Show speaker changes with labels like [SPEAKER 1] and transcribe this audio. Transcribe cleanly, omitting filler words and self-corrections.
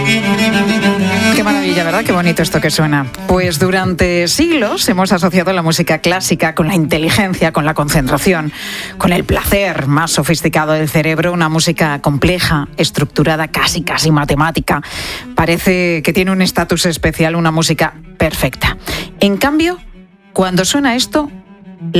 [SPEAKER 1] Qué maravilla, ¿verdad? Qué bonito esto que suena. Pues durante siglos hemos asociado la música clásica con la inteligencia, con la concentración, con el placer más sofisticado del cerebro, una música compleja, estructurada, casi matemática. Parece que tiene un estatus especial, una música perfecta. En cambio, cuando suena esto,